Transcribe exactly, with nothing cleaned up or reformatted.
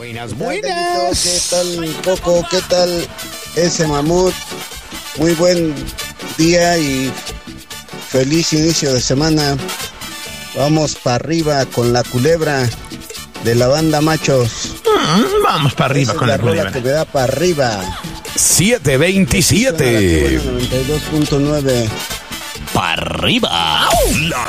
Buenas, buenas. ¿Qué tal, Coco? ¿Qué tal ese mamut? Muy buen día y feliz inicio de semana. Vamos para arriba con la culebra de la banda Machos. Mm, vamos para arriba Esa con es la, la culebra. rola que me da para arriba. siete veintisiete. noventa y dos punto nueve. Para arriba. La